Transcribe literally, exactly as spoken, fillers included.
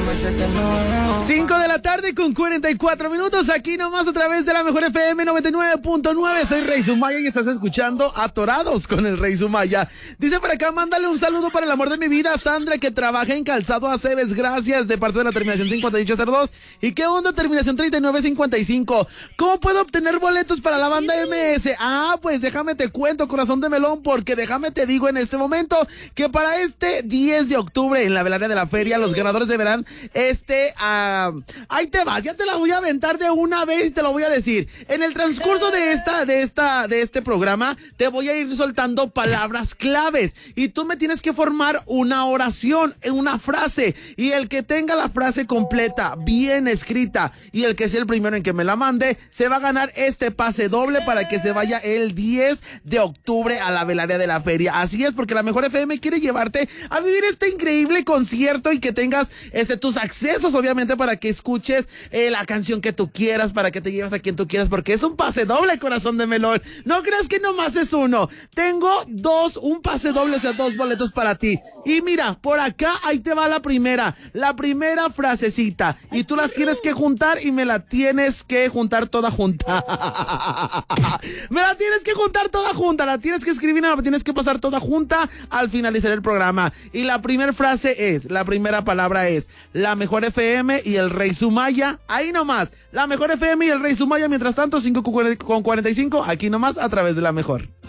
cinco de la tarde con cuarenta y cuatro minutos, aquí nomás a través de la mejor F M noventa y nueve punto nueve. Soy Rey Sumaya y estás escuchando Atorados con el Rey Sumaya. Dice por acá, mándale un saludo para el amor de mi vida, Sandra, que trabaja en Calzado Aceves. Gracias, de parte de la terminación cincuenta y ocho cero dos. ¿Y qué onda, terminación treinta y nueve cincuenta y cinco? ¿Cómo puedo obtener boletos para la banda M S? Ah, pues déjame te cuento, corazón de melón, porque déjame te digo en este momento que para este diez de octubre en la velaria de la feria, los ganadores deberán, este, uh, ahí te vas, ya te la voy a aventar de una vez y te lo voy a decir. En el transcurso de esta, de esta, de este programa, te voy a ir soltando palabras claves y tú me tienes que formar una oración, una frase, y el que tenga la frase completa, bien escrita, y el que sea el primero en que me la mande, se va a ganar este pase doble para que se vaya el diez de octubre a la velaria de la feria. Así es, porque la mejor F M quiere llevarte a vivir este increíble concierto y que tengas este tus accesos, obviamente, para que escuches eh, la canción que tú quieras, para que te lleves a quien tú quieras, porque es un pase doble, corazón de melón. No creas que nomás es uno. Tengo dos, un pase doble, o sea, dos boletos para ti. Y mira, por acá, ahí te va la primera, la primera frasecita. Y tú las tienes que juntar y me la tienes que juntar toda junta. Me la tienes que juntar toda junta, la tienes que escribir, la tienes que pasar toda junta al finalizar el programa. Y la primera frase es, la primera palabra es, la mejor F M y el Rey Sumaya. Ahí nomás, la mejor F M y el Rey Sumaya. Mientras tanto, cinco con cuarenta y cinco, aquí nomás a través de la mejor.